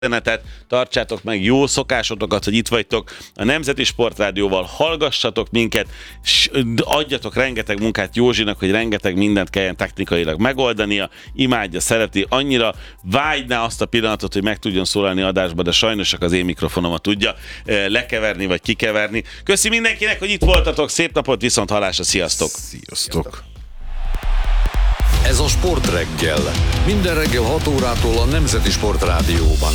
üzenetet, tartsátok meg jó szokásotokat, hogy itt vagytok a Nemzeti Sportrádióval, hallgassatok minket, és adjatok rengeteg munkát Józsinak, hogy rengeteg mindent kelljen technikailag megoldania, imádja, szereti, annyira vágyná azt a pillanatot, hogy meg tudjon szólalni adásba, de sajnos csak az én mikrofonomat tudja lekeverni vagy kikeverni. Köszi mindenkinek, hogy itt voltatok, szép napot, viszont hallásra, sziasztok! Sziasztok! Ez a Sportreggel. Minden reggel 6 órától a Nemzeti Sportrádióban.